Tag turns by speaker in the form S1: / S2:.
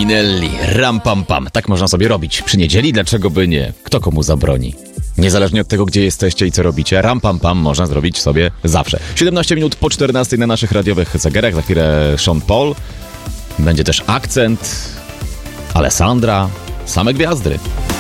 S1: Minelli, ram pam pam. Tak można sobie robić przy niedzieli, dlaczego by nie? Kto komu zabroni? Niezależnie od tego, gdzie jesteście i co robicie, ram pam pam można zrobić sobie zawsze. 17 minut po 14 na naszych radiowych zegarach, za chwilę Sean Paul. Będzie też akcent, Alessandra, same gwiazdy.